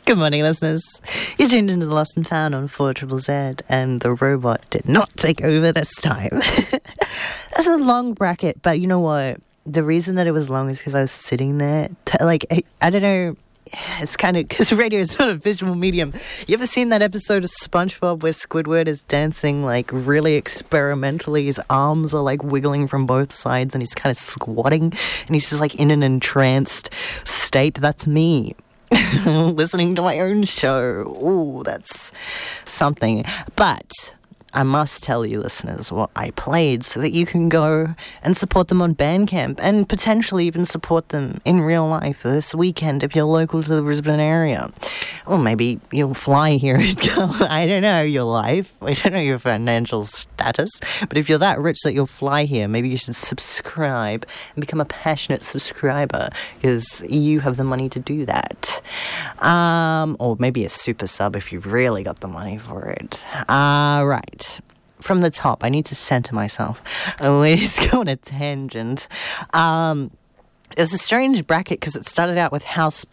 Good morning, listeners. You're tuned into the Lost and Found on 4ZZZ, and the robot did not take over this time. That's a long bracket, but you know what? The reason that it was long is because I was sitting there, I don't know, it's kind of, because radio is not a visual medium. You ever seen that episode of SpongeBob where Squidward is dancing, like, really experimentally? His arms are, like, wiggling from both sides, and he's kind of squatting, and he's just, like, in an entranced state. That's me. Listening to my own show. Ooh, that's something. But I must tell you, listeners, what I played so that you can go and support them on Bandcamp and potentially even support them in real life this weekend if you're local to the Brisbane area. Or maybe you'll fly here and go, I don't know your life. I don't know your financial status. But if you're that rich that you'll fly here, maybe you should subscribe and become a passionate subscriber because you have the money to do that. Or maybe a super sub if you've really got the money for it. Right. From the top, I need to center myself. I always go on a tangent. It was a strange bracket because it started out with house